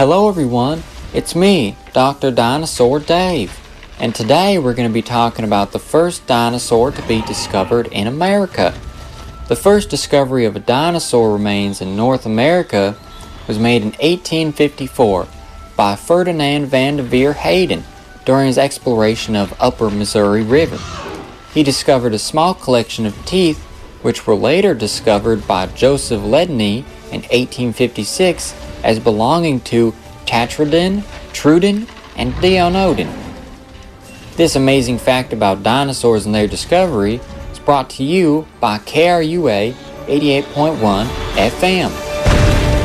Hello everyone, it's me, Dr. Dinosaur Dave, and today we're going to be talking about the first dinosaur to be discovered in America. The first discovery of a dinosaur remains in North America was made in 1854 by Ferdinand van de Veer Hayden during his exploration of Upper Missouri River. He discovered a small collection of teeth which were later discovered by Joseph Ledney in 1856 as belonging to Tetradon, Trudon, and Deonodon. This amazing fact about dinosaurs and their discovery is brought to you by KRUA 88.1 FM.